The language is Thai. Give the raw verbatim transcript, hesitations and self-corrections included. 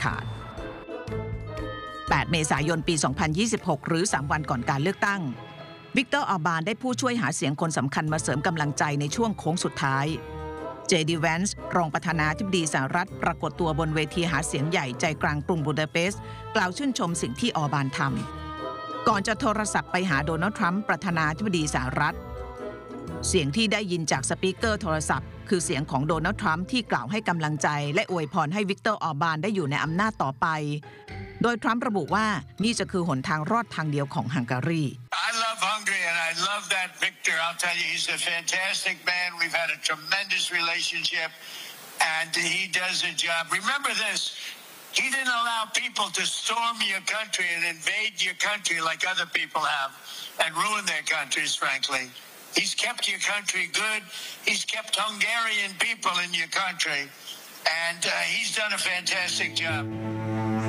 ขาดแปดเมษายนปีสองพันยี่สิบหกหรือสามวันก่อนการเลือกตั้งวิกเตอร์ออร์บานได้ผู้ช่วยหาเสียงคนสำคัญมาเสริมกำลังใจในช่วงโค้งสุดท้ายเจดี แวนซ์รองประธานาธิบดีสหรัฐปรากฏตัวบนเวทีหาเสียงใหญ่ใจกลางกรุงบูดาเปสต์กล่าวชื่นชมสิ่งที่ออร์บานทำก่อนจะโทรศัพท์ไปหาโดนัลด์ทรัมป์ประธานาธิบดีสหรัฐเสียงที่ได้ยินจากสปีกเกอร์โทรศัพท์คือเสียงของโดนัลด์ทรัมป์ที่กล่าวให้กำลังใจและอวยพรให้วิกเตอร์ออร์บานได้อยู่ในอำนาจต่อไปโดยทรัมป์ระบุว่านี่จะคือหนทางรอดทางเดียวของฮังการี I love Hungary and I love that Victor. I'll tell you, he's a fantastic man. We've had a tremendous relationship and he does a job. Remember this, he didn't allow people to storm your country and invade your country like other people have and ruin their countries, frankly. He's kept your country good. He's kept Hungarian people in your country and uh, he's done a fantastic job.